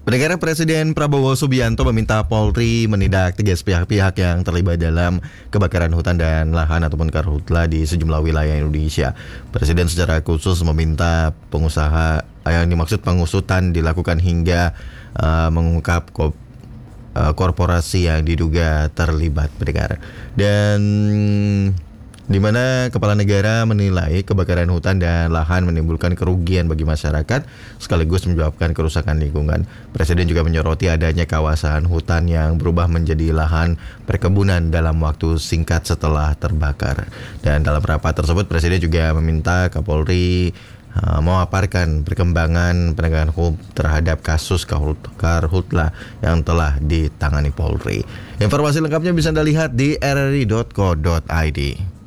Pendengar, Presiden Prabowo Subianto meminta Polri menindak tegas pihak-pihak yang terlibat dalam kebakaran hutan dan lahan ataupun karhutla di sejumlah wilayah Indonesia. Presiden secara khusus meminta pengusaha yang dimaksud pengusutan dilakukan hingga mengungkap korporasi yang diduga terlibat, pendengar. Dan di mana kepala negara menilai kebakaran hutan dan lahan menimbulkan kerugian bagi masyarakat sekaligus menyebabkan kerusakan lingkungan. Presiden juga menyoroti adanya kawasan hutan yang berubah menjadi lahan perkebunan dalam waktu singkat setelah terbakar. Dan dalam rapat tersebut Presiden juga meminta Kapolri memaparkan perkembangan penegakan hukum terhadap kasus karhutla yang telah ditangani Polri. Informasi lengkapnya bisa Anda lihat di rri.co.id.